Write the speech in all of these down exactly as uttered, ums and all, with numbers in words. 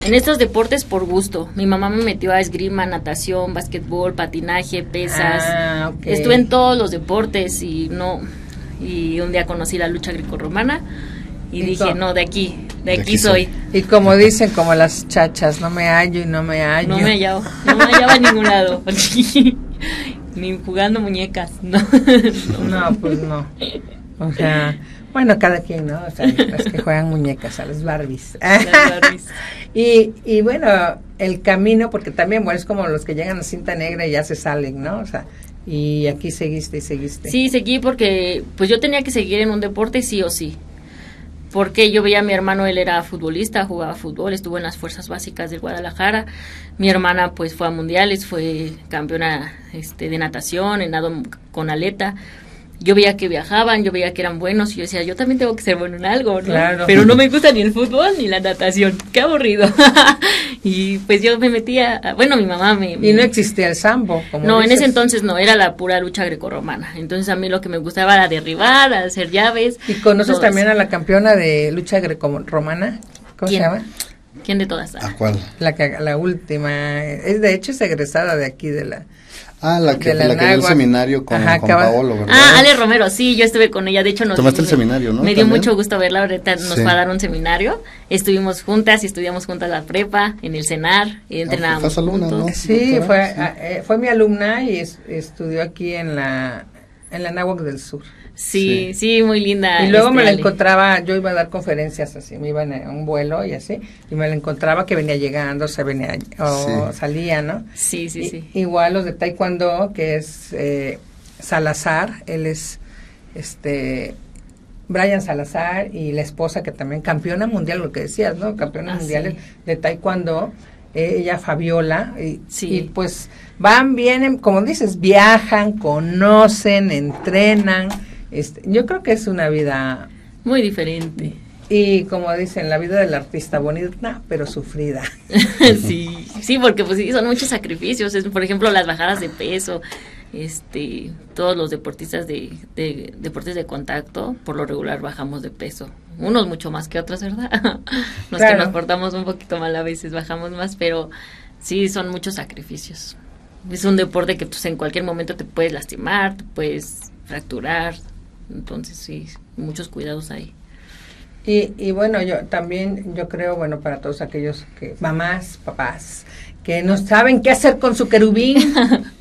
En estos deportes por gusto. Mi mamá me metió a esgrima, natación, básquetbol, patinaje, pesas. Ah, okay. Estuve en todos los deportes y no y un día conocí la lucha grecorromana y, y dije, no, de aquí, de, de aquí, aquí soy. Y como dicen, como las chachas, no me hallo y no me hallo. No me hallaba, no me hallaba en ningún lado. Ni jugando muñecas, no. No, pues no. O sea, bueno, cada quien, ¿no? O sea, las que juegan muñecas, a las Barbies. Las Barbies. y, y bueno, el camino, porque también, bueno, es como los que llegan a cinta negra y ya se salen, ¿no? O sea, y aquí seguiste y seguiste. Sí, seguí porque pues yo tenía que seguir en un deporte sí o sí. Porque yo veía a mi hermano, él era futbolista, jugaba fútbol, estuvo en las fuerzas básicas del Guadalajara. Mi hermana pues fue a mundiales, fue campeona este, de natación, en nado con aleta. Yo veía que viajaban, yo veía que eran buenos y yo decía, yo también tengo que ser bueno en algo, ¿no? Claro. Pero no me gusta ni el fútbol ni la natación, qué aburrido. Y pues yo me metía, a, bueno, mi mamá me... Y no existía el sambo, como No, dices. en ese entonces no, era la pura lucha grecorromana. Entonces a mí lo que me gustaba era derribar, hacer llaves. ¿Y conoces todas. también a la campeona de lucha grecorromana? ¿Cómo ¿Quién? se llama? ¿Quién de todas? ¿A cuál? La, que, la última, es de hecho es egresada de aquí de la... Ah, la que, la la que dio el seminario con, Ajá, con acaba... Paolo, ¿verdad? Ah, Ale Romero, sí, yo estuve con ella, de hecho nos... Tomaste me, el seminario, ¿no? Me dio ¿También? mucho gusto verla, ahorita nos Sí. va a dar un seminario, estuvimos juntas y estudiamos juntas la prepa, en el CENAR, y entrenábamos Ah, alumna, juntos. ¿no? Sí, Doctora, fue, sí. a, eh, fue mi alumna y es, estudió aquí en la en la Anáhuac del Sur. Sí, sí, Sí. muy linda. Y luego este, me la Ale. encontraba, yo iba a dar conferencias así, me iba en un vuelo y así, y me la encontraba que venía llegando, se venía, o Sí. salía, ¿no? Sí, sí, Y- sí. Igual los de Taekwondo, que es eh, Salazar, él es, este, Brian Salazar, y la esposa que también, campeona mundial, lo que decías, ¿no? Campeona Ah, mundial sí. de Taekwondo, eh, ella Fabiola, y, Sí. y pues van, vienen, como dices, viajan, conocen, entrenan, este, yo creo que es una vida, Muy diferente. y como dicen, la vida del artista bonita, pero sufrida. Sí, sí, porque pues sí, son muchos sacrificios, es, por ejemplo, las bajadas de peso, este, todos los deportistas de, de deportes de contacto, por lo regular bajamos de peso, unos mucho más que otros, ¿verdad? Los Claro. que nos portamos un poquito mal a veces bajamos más, pero sí, son muchos sacrificios. Es un deporte que pues en cualquier momento te puedes lastimar, te puedes fracturar, entonces sí, muchos cuidados ahí. Y, y bueno, yo también, yo creo, bueno, para todos aquellos que, mamás, papás, que no saben qué hacer con su querubín,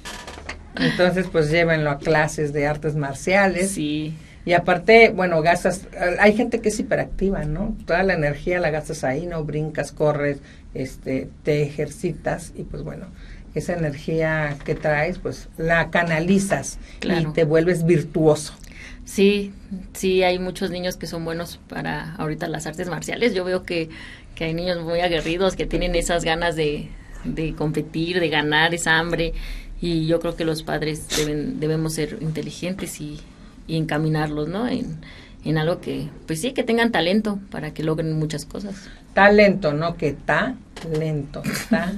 entonces pues llévenlo a clases de artes marciales. Sí. Y aparte, bueno, gastas, hay gente que es hiperactiva, ¿no? Toda la energía la gastas ahí, ¿no? Brincas, corres, este, te ejercitas y pues bueno, esa energía que traes, pues la canalizas Claro. y te vuelves virtuoso. Sí, sí, hay muchos niños que son buenos para ahorita las artes marciales. Yo veo que, que hay niños muy aguerridos que tienen esas ganas de, de competir, de ganar, esa hambre. Y yo creo que los padres deben, debemos ser inteligentes y, y encaminarlos, ¿no? En, en algo que, pues sí, que tengan talento para que logren muchas cosas. Talento, ¿no? Que está lento, está.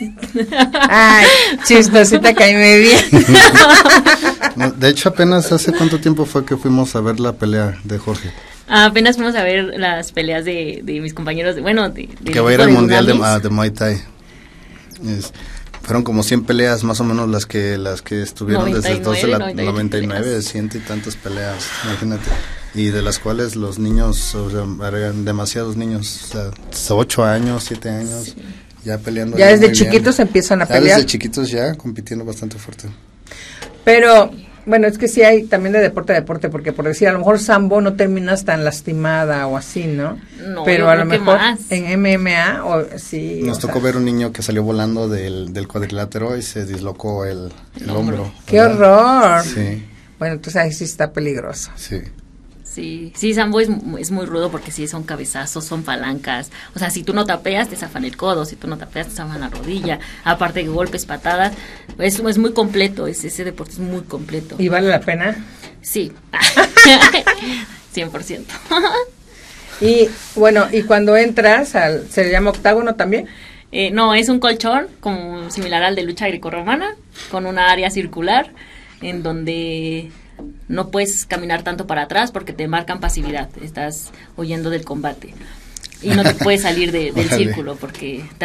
Ay, chistosita que ahí me vi. No, de hecho, apenas hace cuánto tiempo fue que fuimos a ver la pelea de Jorge. Apenas fuimos a ver las peleas de, de mis compañeros, de, bueno, de, de Que va a ir equipo al de mundial de, Dunamis. ah, de Muay Thai. Es- fueron como cien peleas más o menos las que las que estuvieron desde el doce de la noventa y nueve, noventa y nueve, peleas. ciento y tantas peleas, imagínate. Y de las cuales los niños, o sea, eran demasiados niños, o sea, ocho años, siete años, Sí. ya peleando. Ya desde muy bien. chiquitos empiezan a Ya pelear. desde chiquitos ya compitiendo bastante fuerte. Pero, bueno, es que sí hay también de deporte a deporte, porque por decir, a lo mejor sambo no terminas tan lastimada o así, ¿no? No, Pero yo a lo creo que mejor más. en M M A, o sí. Nos o tocó sea, ver un niño que salió volando del, del cuadrilátero y se dislocó el, el El hombro. hombro. ¡Qué ¿verdad? horror! Sí, Bueno, entonces ahí sí está peligroso. sí. Sí, sí, sambo es, es muy rudo porque sí, son cabezazos, son palancas. O sea, si tú no tapeas, te zafan el codo. Si tú no tapeas, te zafan la rodilla. Aparte de golpes, patadas. Es, es muy completo, es, ese deporte es muy completo. ¿Y vale la pena? Sí, cien por ciento. Y, bueno, y cuando entras, al, ¿se le llama octágono también? Eh, no, es un colchón como similar al de lucha grecorromana, con una área circular en donde no puedes caminar tanto para atrás porque te marcan pasividad, estás huyendo del combate. y no te puedes salir de, del Órale. círculo porque